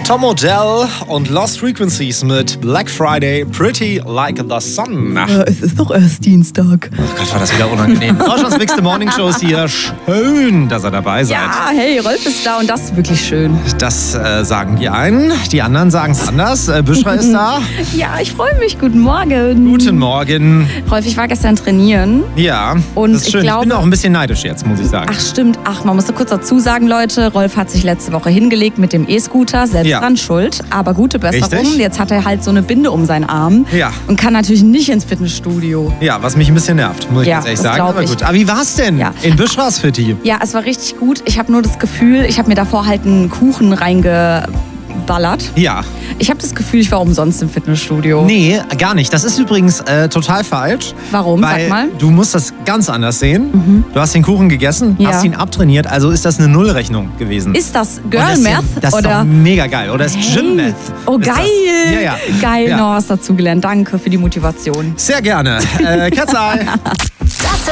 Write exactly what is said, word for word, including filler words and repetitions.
Tom Odell und Lost Frequencies mit Black Friday, Pretty Like the Sun. Äh, es ist doch erst Dienstag. Oh Gott, war das wieder unangenehm. Deutschlands Bigste Morning Show ist hier. Schön, dass ihr dabei seid. Ja, hey, Rolf ist da und das ist wirklich schön. Das äh, sagen die einen, die anderen sagen es anders. Äh, Büschra ist da. Ja, ich freue mich. Guten Morgen. Guten Morgen. Rolf, ich war gestern trainieren. Ja, und das ist ich schön. glaube, ich bin auch ein bisschen neidisch jetzt, muss ich sagen. Ach stimmt, ach, man musste kurz dazu sagen, Leute, Rolf hat sich letzte Woche hingelegt mit dem E-Scooter, selbst Ja. dran schuld, aber gute Besserung. Richtig. Jetzt hat er halt so eine Binde um seinen Arm Ja. und kann natürlich nicht ins Fitnessstudio. Ja, was mich ein bisschen nervt, muss ich Ja, jetzt ehrlich das sagen. glaub Aber ich. gut. Aber wie war's denn Ja. in Büschras Fitti? Ja, es war richtig gut. Ich habe nur das Gefühl, ich habe mir davor halt einen Kuchen reingeballert. Ja. Ich habe das Gefühl, ich war umsonst im Fitnessstudio. Nee, gar nicht. Das ist übrigens äh, total falsch. Warum? Weil Sag mal. du musst das ganz anders sehen. Du hast den Kuchen gegessen, Ja. hast ihn abtrainiert, also ist das eine Nullrechnung gewesen. Ist das Und Girl das ist- Math Das ist oder? doch mega geil. Oder ist Hey. Gym Math. Oh, Ist das- geil. Ja, ja. Geil, Ja. noch was dazugelernt. Danke für die Motivation. Sehr gerne. Äh, Ketzal. Das